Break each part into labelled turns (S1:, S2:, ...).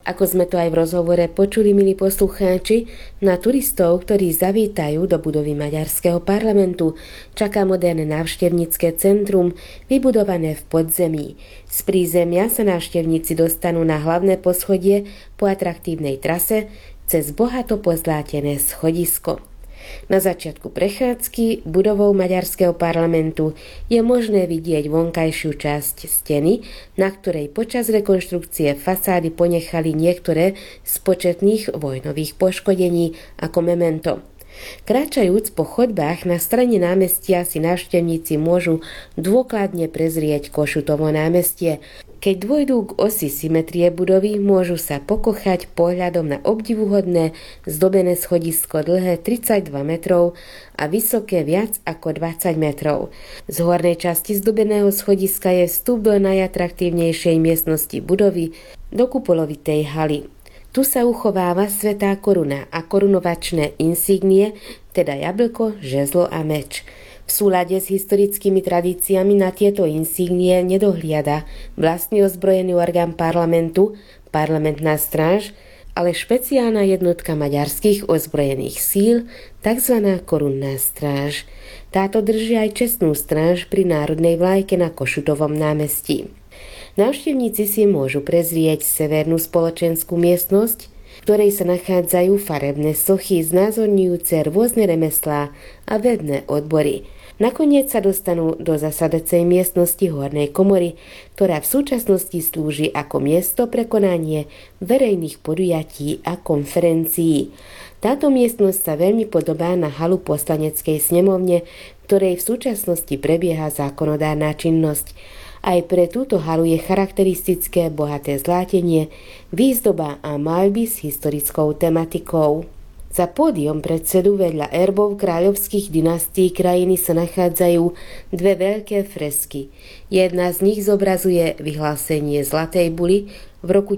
S1: Ako sme to aj v rozhovore počuli, milí poslucháči, na turistov, ktorí zavítajú do budovy Maďarského parlamentu, čaká moderné návštevnícke centrum, vybudované v podzemí. Z prízemia sa návštevníci dostanú na hlavné poschodie po atraktívnej trase cez bohato pozlátené schodisko. Na začiatku prechádzky budovou Maďarského parlamentu je možné vidieť vonkajšiu časť steny, na ktorej počas rekonštrukcie fasády ponechali niektoré z početných vojnových poškodení ako memento. Kráčajúc po chodbách na strane námestia si návštevníci môžu dôkladne prezrieť Kossutovo námestie. Keď dôjdu k osi symetrie budovy, môžu sa pokochať pohľadom na obdivuhodné zdobené schodisko dlhé 32 metrov a vysoké viac ako 20 metrov. Z hornej časti zdobeného schodiska je vstup do najatraktívnejšej miestnosti budovy, do kupolovitej haly. Tu sa uchováva svätá koruna a korunovačné insígnie, teda jablko, žezlo a meč. V súlade s historickými tradíciami na tieto insígnie nedohliada vlastný ozbrojený orgán parlamentu, parlamentná stráž, ale špeciálna jednotka maďarských ozbrojených síl, tzv. Korunná stráž. Táto drží aj čestnú stráž pri národnej vlajke na Kossutovom námestí. Návštevníci si môžu prezrieť severnú spoločenskú miestnosť, v ktorej sa nachádzajú farebné sochy znázorňujúce rôzne remeslá a vedné odbory. Nakoniec sa dostanú do zasadacej miestnosti hornej komory, ktorá v súčasnosti slúži ako miesto pre konanie verejných podujatí a konferencií. Táto miestnosť sa veľmi podobá na halu poslaneckej snemovne, ktorej v súčasnosti prebieha zákonodárna činnosť. Aj pre túto halu je charakteristické bohaté zlátenie, výzdoba a maľby s historickou tematikou. Za pódium predsedu vedľa erbov kráľovských dynastií krajiny sa nachádzajú dve veľké fresky. Jedna z nich zobrazuje vyhlásenie Zlatej buly v roku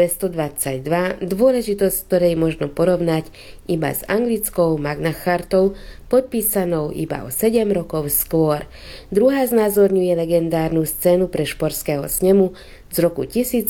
S1: 1222, dôležitosť ktorej možno porovnať iba s anglickou Magna Chartou, podpísanou iba o 7 rokov skôr. Druhá znázorňuje legendárnu scénu Prešporského snemu z roku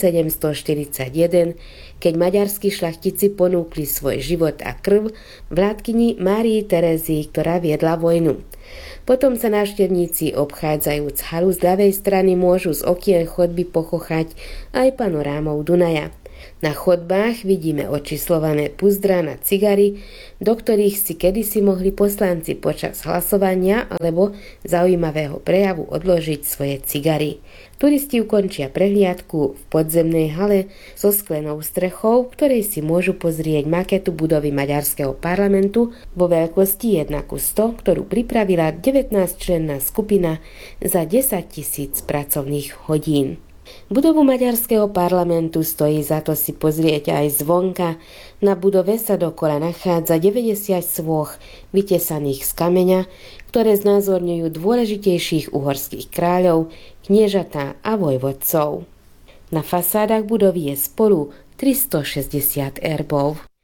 S1: 1741, keď maďarskí šľachtici ponúkli svoj život a krv vládkyni Márii Terézii, ktorá viedla vojnu. Potom sa návštevníci obchádzajúc halu z ľavej strany môžu z okien chodby pochochať aj panorámou Dunaja. Na chodbách vidíme očíslované puzdra na cigary, do ktorých si kedysi mohli poslanci počas hlasovania alebo zaujímavého prejavu odložiť svoje cigary. Turisti ukončia prehliadku v podzemnej hale so sklenou strechou, v ktorej si môžu pozrieť maketu budovy Maďarského parlamentu vo veľkosti 1:100, ktorú pripravila 19-členná skupina za 10 000 pracovných hodín. Budovu Maďarského parlamentu stojí za to si pozrieť aj zvonka. Na budove sa dokola nachádza 90 sôch vytesaných z kameňa, ktoré znázorňujú dôležitejších uhorských kráľov, kniežatá a vojvodcov. Na fasádach budovy je spolu 360 erbov.